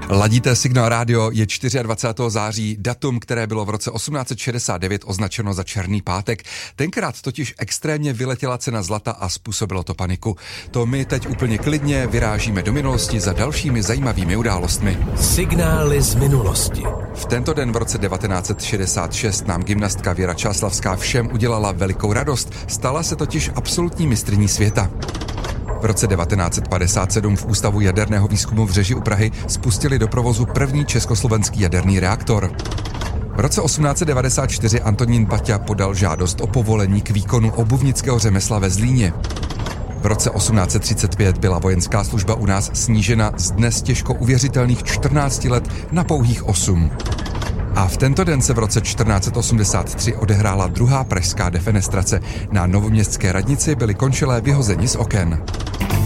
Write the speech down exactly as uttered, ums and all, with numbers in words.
Ladíte Signál rádio, je dvacátého čtvrtého září, datum, které bylo v roce osmnáct set šedesát devět označeno za Černý pátek. Tenkrát totiž extrémně vyletěla cena zlata a způsobilo to paniku. To my teď úplně klidně vyrážíme do minulosti za dalšími zajímavými událostmi. Signály z minulosti. V tento den v roce devatenáct set šedesát šest nám gymnastka Věra Čáslavská všem udělala velikou radost. Stala se totiž absolutní mistryní světa. V roce devatenáct set padesát sedm v Ústavu jaderného výzkumu v Řeži u Prahy spustili do provozu první československý jaderný reaktor. V roce osmnáct set devadesát čtyři Antonín Baťa podal žádost o povolení k výkonu obuvnického řemesla ve Zlíně. V roce osmnáct set třicet pět byla vojenská služba u nás snížena z dnes těžko uvěřitelných čtrnácti let na pouhých osm. A v tento den se v roce čtrnáct set osmdesát tři odehrála druhá pražská defenestrace. Na novoměstské radnici byli končelé vyhozeni z oken.